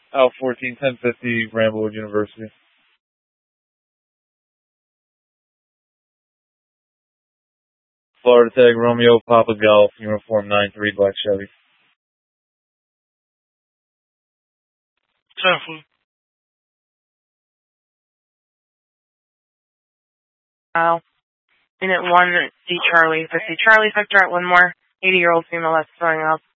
Out 14, 1050, Bramblewood University. Florida Tag, Romeo, Papa Golf, Uniform 9-3, Black Chevy. 10 food. Wow. Unit 1, D Charlie, 50 Charlie, Vector at one more. 80-year-old female left throwing up.